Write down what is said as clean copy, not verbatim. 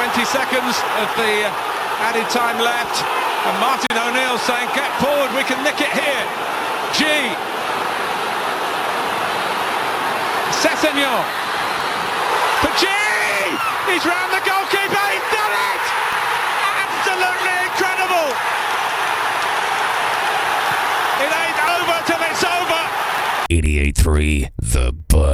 20 seconds of the added time left, and Martin O'Neill saying, get forward, we can nick it here. G. Sessegnon for G. He's round the goalkeeper, he's done it! Absolutely incredible! It ain't over till it's over! 88.3 The Buzz.